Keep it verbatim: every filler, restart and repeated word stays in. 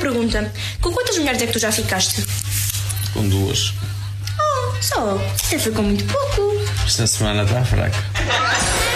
pergunta. Com quantas mulheres é que tu já ficaste? Com duas. Oh, só? Até foi com muito pouco. Esta semana está fraca.